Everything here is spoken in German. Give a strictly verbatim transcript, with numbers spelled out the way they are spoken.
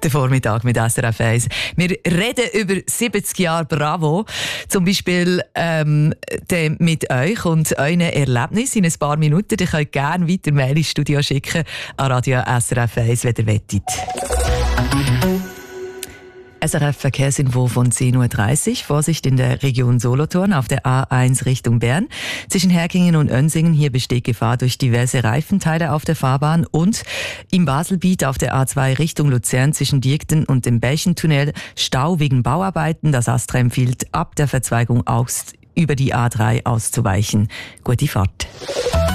Der Vormittag mit S R F eins. Wir reden über siebzig Jahre Bravo. Zum Beispiel ähm, mit euch und euren Erlebnissen in ein paar Minuten. Ihr könnt gerne weiter Mail ins Studio schicken an radio S R F eins, wenn ihr wollt. S R F Verkehrsinfo von zehn Uhr dreißig. Vorsicht in der Region Solothurn auf der A eins Richtung Bern. Zwischen Herkingen und Önsingen hier besteht Gefahr durch diverse Reifenteile auf der Fahrbahn. Und im Baselbiet auf der A zwei Richtung Luzern zwischen Diekten und dem Belchentunnel Stau wegen Bauarbeiten. Das Astra empfiehlt, ab der Verzweigung aus über die A drei auszuweichen. Gute Fahrt.